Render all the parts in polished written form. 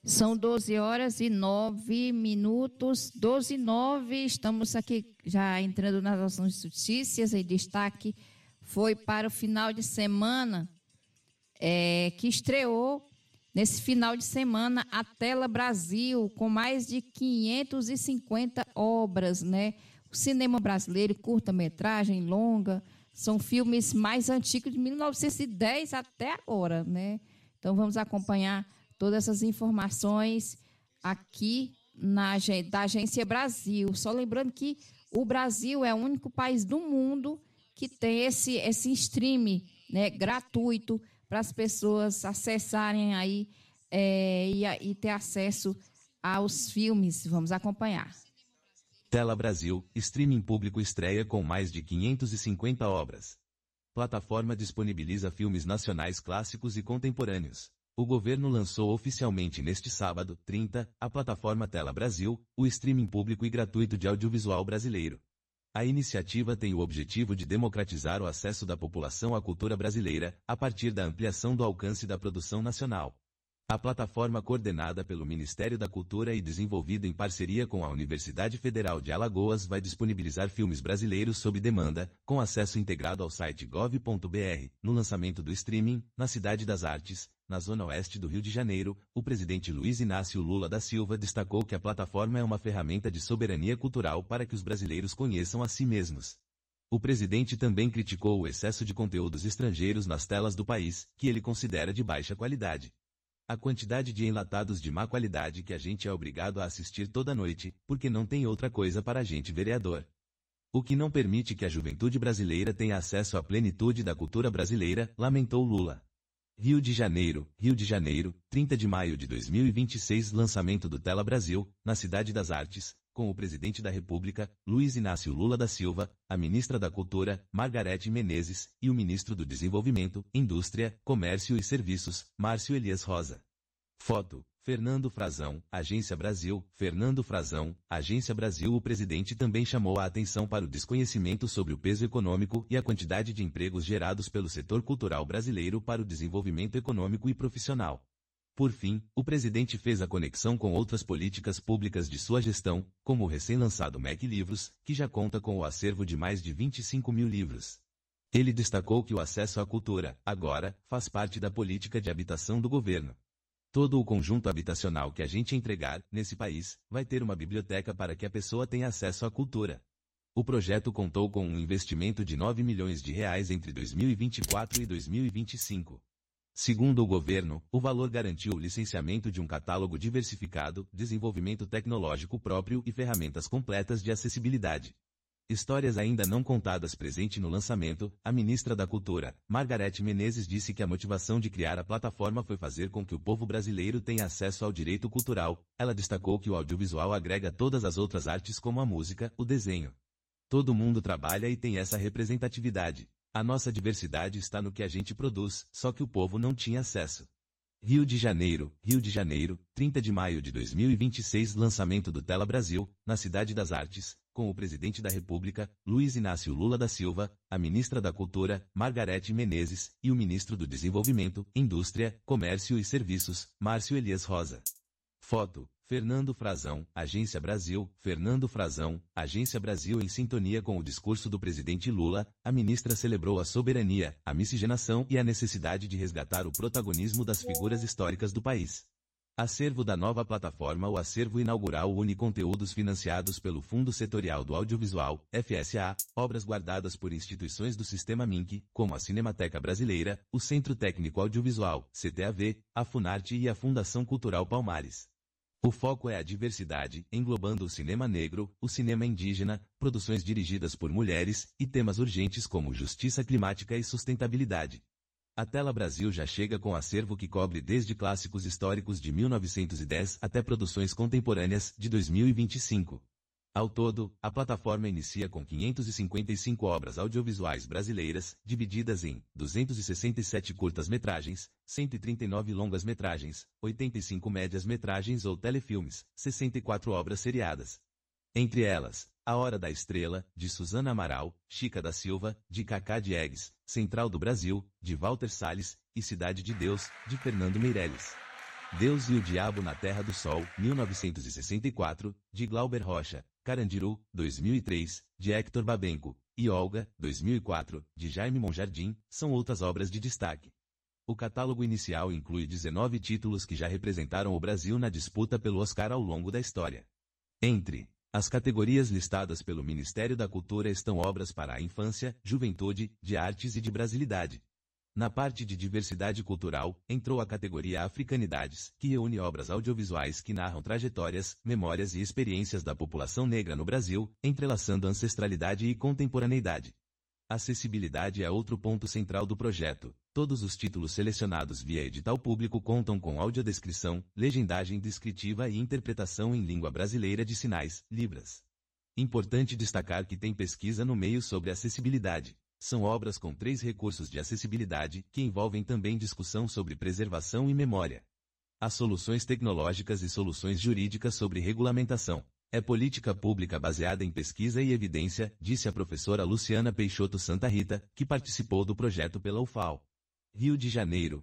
São 12h09, 12h09, estamos aqui já entrando nas nossas notícias. Em destaque foi para o final de semana, que estreou nesse final de semana a Tela Brasil, com mais de 550 obras, né? O cinema brasileiro, curta-metragem, longa, são filmes mais antigos de 1910 até agora, né? Então vamos acompanhar todas essas informações aqui da Agência Brasil. Só lembrando que o Brasil é o único país do mundo que tem esse streaming, né, gratuito para as pessoas acessarem aí e ter acesso aos filmes. Vamos acompanhar. Tela Brasil, streaming público estreia com mais de 550 obras. Plataforma disponibiliza filmes nacionais clássicos e contemporâneos. O governo lançou oficialmente neste sábado, 30, a plataforma Tela Brasil, o streaming público e gratuito de audiovisual brasileiro. A iniciativa tem o objetivo de democratizar o acesso da população à cultura brasileira, a partir da ampliação do alcance da produção nacional. A plataforma, coordenada pelo Ministério da Cultura e desenvolvida em parceria com a Universidade Federal de Alagoas, vai disponibilizar filmes brasileiros sob demanda, com acesso integrado ao site gov.br. No lançamento do streaming, na Cidade das Artes, na zona oeste do Rio de Janeiro, o presidente Luiz Inácio Lula da Silva destacou que a plataforma é uma ferramenta de soberania cultural para que os brasileiros conheçam a si mesmos. O presidente também criticou o excesso de conteúdos estrangeiros nas telas do país, que ele considera de baixa qualidade. A quantidade de enlatados de má qualidade que a gente é obrigado a assistir toda noite, porque não tem outra coisa para a gente vereador. O que não permite que a juventude brasileira tenha acesso à plenitude da cultura brasileira, lamentou Lula. Rio de Janeiro, 30 de maio de 2026, lançamento do Tela Brasil, na Cidade das Artes, com o presidente da República, Luiz Inácio Lula da Silva, a ministra da Cultura, Margarete Menezes, e o ministro do Desenvolvimento, Indústria, Comércio e Serviços, Márcio Elias Rosa. Foto: Fernando Frazão, Agência Brasil. Fernando Frazão, Agência Brasil. O presidente também chamou a atenção para o desconhecimento sobre o peso econômico e a quantidade de empregos gerados pelo setor cultural brasileiro para o desenvolvimento econômico e profissional. Por fim, o presidente fez a conexão com outras políticas públicas de sua gestão, como o recém-lançado MEC Livros, que já conta com o acervo de mais de 25 mil livros. Ele destacou que o acesso à cultura, agora, faz parte da política de habitação do governo. Todo o conjunto habitacional que a gente entregar, nesse país, vai ter uma biblioteca para que a pessoa tenha acesso à cultura. O projeto contou com um investimento de R$ 9 milhões entre 2024 e 2025. Segundo o governo, o valor garantiu o licenciamento de um catálogo diversificado, desenvolvimento tecnológico próprio e ferramentas completas de acessibilidade. Histórias ainda não contadas. Presente no lançamento, a ministra da Cultura, Margarete Menezes, disse que a motivação de criar a plataforma foi fazer com que o povo brasileiro tenha acesso ao direito cultural. Ela destacou que o audiovisual agrega todas as outras artes, como a música, o desenho. Todo mundo trabalha e tem essa representatividade. A nossa diversidade está no que a gente produz, só que o povo não tinha acesso. Rio de Janeiro, 30 de maio de 2026, lançamento do Tela Brasil, na Cidade das Artes, com o presidente da República, Luiz Inácio Lula da Silva, a ministra da Cultura, Margarete Menezes, e o ministro do Desenvolvimento, Indústria, Comércio e Serviços, Márcio Elias Rosa. Foto: Fernando Frazão, Agência Brasil. Fernando Frazão, Agência Brasil. Em sintonia com o discurso do presidente Lula, a ministra celebrou a soberania, a miscigenação e a necessidade de resgatar o protagonismo das figuras históricas do país. Acervo da nova plataforma. O acervo inaugural une conteúdos financiados pelo Fundo Setorial do Audiovisual, FSA, obras guardadas por instituições do Sistema MINC, como a Cinemateca Brasileira, o Centro Técnico Audiovisual, CTAV, a Funarte e a Fundação Cultural Palmares. O foco é a diversidade, englobando o cinema negro, o cinema indígena, produções dirigidas por mulheres, e temas urgentes como justiça climática e sustentabilidade. A Tela Brasil já chega com acervo que cobre desde clássicos históricos de 1910 até produções contemporâneas de 2025. Ao todo, a plataforma inicia com 555 obras audiovisuais brasileiras, divididas em 267 curtas-metragens, 139 longas-metragens, 85 médias-metragens ou telefilmes, 64 obras seriadas. Entre elas, A Hora da Estrela, de Suzana Amaral, Chica da Silva, de Cacá Diegues, Central do Brasil, de Walter Salles, e Cidade de Deus, de Fernando Meirelles. Deus e o Diabo na Terra do Sol, 1964, de Glauber Rocha, Carandiru, 2003, de Hector Babenco, e Olga, 2004, de Jaime Monjardim, são outras obras de destaque. O catálogo inicial inclui 19 títulos que já representaram o Brasil na disputa pelo Oscar ao longo da história. Entre as categorias listadas pelo Ministério da Cultura estão obras para a infância, juventude, de artes e de brasilidade. Na parte de diversidade cultural, entrou a categoria Africanidades, que reúne obras audiovisuais que narram trajetórias, memórias e experiências da população negra no Brasil, entrelaçando ancestralidade e contemporaneidade. Acessibilidade é outro ponto central do projeto. Todos os títulos selecionados via edital público contam com audiodescrição, legendagem descritiva e interpretação em língua brasileira de sinais, Libras. Importante destacar que tem pesquisa no meio sobre acessibilidade. São obras com 3 recursos de acessibilidade, que envolvem também discussão sobre preservação e memória. Há soluções tecnológicas e soluções jurídicas sobre regulamentação. É política pública baseada em pesquisa e evidência, disse a professora Luciana Peixoto Santa Rita, que participou do projeto pela UFAL. Rio de Janeiro,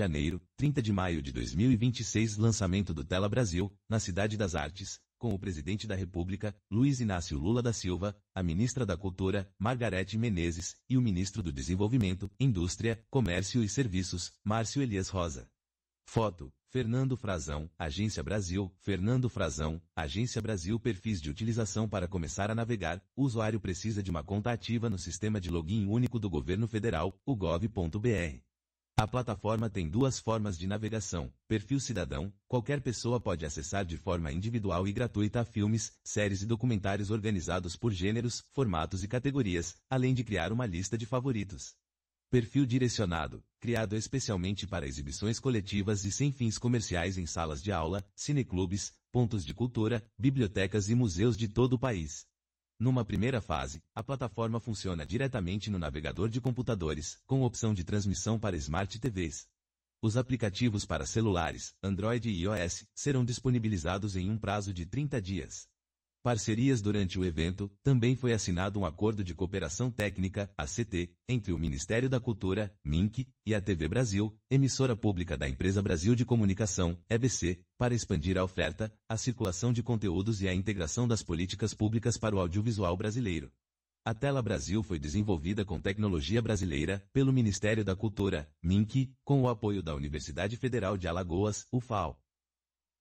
30 de maio de 2026, lançamento do Tela Brasil, na Cidade das Artes, com o Presidente da República, Luiz Inácio Lula da Silva, a Ministra da Cultura, Margarete Menezes, e o Ministro do Desenvolvimento, Indústria, Comércio e Serviços, Márcio Elias Rosa. Foto: Fernando Frazão, Agência Brasil. Fernando Frazão, Agência Brasil. Perfis de utilização. Para começar a navegar, o usuário precisa de uma conta ativa no Sistema de Login Único do Governo Federal, o gov.br. A plataforma tem 2 formas de navegação. Perfil cidadão: qualquer pessoa pode acessar de forma individual e gratuita filmes, séries e documentários organizados por gêneros, formatos e categorias, além de criar uma lista de favoritos. Perfil direcionado: criado especialmente para exibições coletivas e sem fins comerciais em salas de aula, cineclubes, pontos de cultura, bibliotecas e museus de todo o país. Numa primeira fase, a plataforma funciona diretamente no navegador de computadores, com opção de transmissão para Smart TVs. Os aplicativos para celulares, Android e iOS, serão disponibilizados em um prazo de 30 dias. Parcerias. Durante o evento, também foi assinado um acordo de cooperação técnica, ACT, entre o Ministério da Cultura, MINC, e a TV Brasil, emissora pública da Empresa Brasil de Comunicação, EBC, para expandir a oferta, a circulação de conteúdos e a integração das políticas públicas para o audiovisual brasileiro. A Tela Brasil foi desenvolvida com tecnologia brasileira, pelo Ministério da Cultura, MINC, com o apoio da Universidade Federal de Alagoas, UFAL.